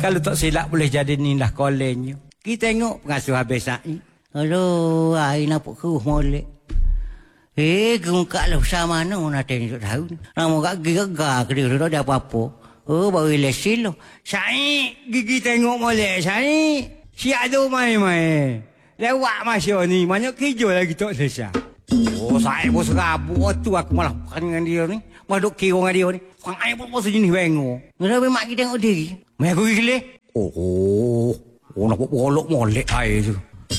Kalau tak silap boleh jadi ni lah kolennya. Kita tengok pengasuh habis sa'i. Aduh, air nampak keruh molek. Gengkak lah bersama mana nak tengok tahu. Nama kat gegar ke dia tak ada apa-apa. Baru lesin lo. Sa'i, gigi tengok molek Sa'i. Siap tu main-main. Lewat masa ni, banyak kerja lagi tak selesai. Saya pun serabut tu aku malah bukan dengan dia ni. Malah duk kira dengan dia ni. Saya pun pasal jenis bengok. Kenapa mak kita tengok diri? Mak aku gila. Nampak bolok molek air tu.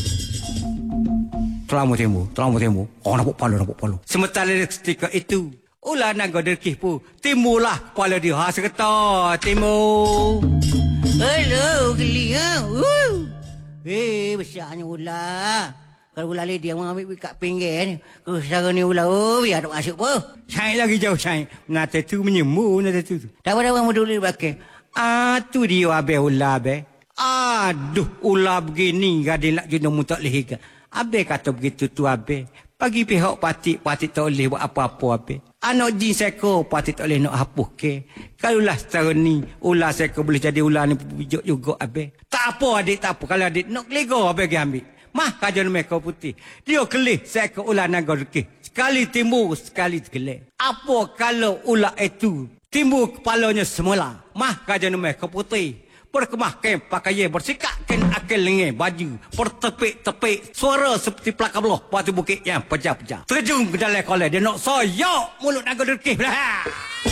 Terlalu temu. Nampak palu. Sementara ketika itu, ulah naga derkih pun. Timbullah kepala dia. Sekata, timur. Hello, geli ha. Besarnya ular. Kalau ular dia mengambil kat pinggir ni. Secara ni ular, biar tak masuk pun. Saya lagi jauh, saya. Nata tu menyembuh, nata tu. Tak apa-apa dulu pakai. Tu dia habis ular, habis. Aduh, ular begini, gadis nak jenuh tak boleh. Habis kata begitu tu, habis. Bagi pihak patik tak boleh buat apa-apa, habis. Anak jin seko, patik tak boleh nak hapus ke. Kalau lah secara ni, ular seko boleh jadi ular ni pijak juga, habis. Tak apa, adik, tak apa. Kalau adik nak kelego, habis pergi ambil. Mah kajian mereka putih. Dia kelih seko ular naga rekih. Sekali timbul, sekali kelih. Apa kalau ular itu timbul kepalanya semula? Mah kajian mereka putih. Perkemahkan pakaian bersikapkan akal lengan baju bertepik-tepik suara seperti pelakar belah batu bukit yang pecah-pecah terjun ke dalam kolej dia nak soyok mulut naga derkih lah.